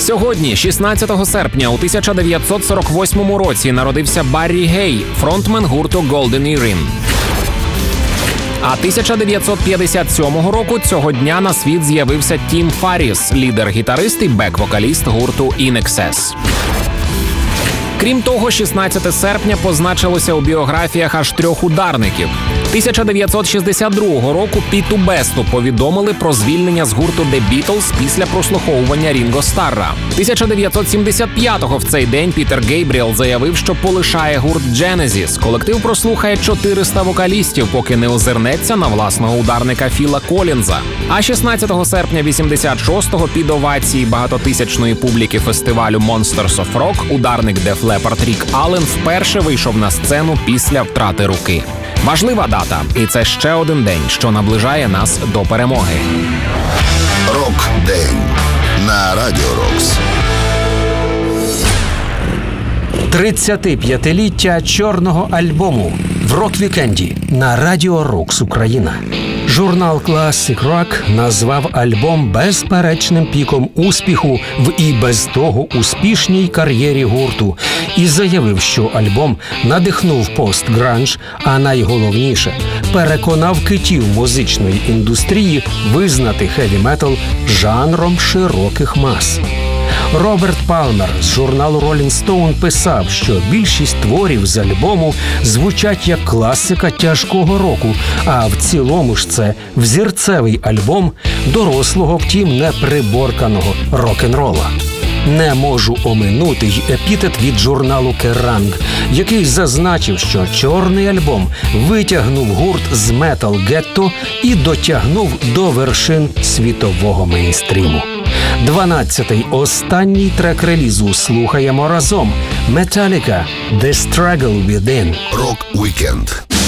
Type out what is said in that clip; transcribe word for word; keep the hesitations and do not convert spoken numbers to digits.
Сьогодні, шістнадцятого серпня у тисяча дев'ятсот сорок восьмому році, народився Баррі Гей, фронтмен гурту Golden Earring. А тисяча дев'ятсот п'ятдесят сьомого року цього дня на світ з'явився Тім Фарріс, лідер-гітарист і бек-вокаліст гурту In Excess. Крім того, шістнадцятого серпня позначилося у біографіях аж трьох ударників. тисяча дев'ятсот шістдесят другого року Піту Бесту повідомили про звільнення з гурту The Beatles після прослуховування Рінго Старра. тисяча дев'ятсот сімдесят п'ятого в цей день Пітер Гейбріел заявив, що полишає гурт Genesis. Колектив прослухає чотириста вокалістів, поки не озирнеться на власного ударника Філа Колінза. А шістнадцятого серпня вісімдесят шостого під овації багатотисячної публіки фестивалю Monsters of Rock ударник Def Leppard Рік Аллен вперше вийшов на сцену після втрати руки. Важлива дата, і це ще один день, що наближає нас до перемоги. Рок-день на Радіо Рокс. тридцятип'ятиліття чорного альбому в рок-вікенді на Радіо Рокс Україна. Журнал Classic Rock назвав альбом безперечним піком успіху в і без того успішній кар'єрі гурту і заявив, що альбом надихнув пост-гранж, а найголовніше – переконав китів музичної індустрії визнати хеві-метал жанром широких мас. Роберт Палмер з журналу Rolling Stone писав, що більшість творів з альбому звучать як класика тяжкого року, а в цілому ж це взірцевий альбом дорослого, втім неприборканого рок-н-рола. Не можу оминути й епітет від журналу Kerrang, який зазначив, що чорний альбом витягнув гурт з метал-гетто і дотягнув до вершин світового мейнстріму. Дванадцятий останній трек релізу слухаємо разом. Metallica – The Struggle Within. Рок-вікенд.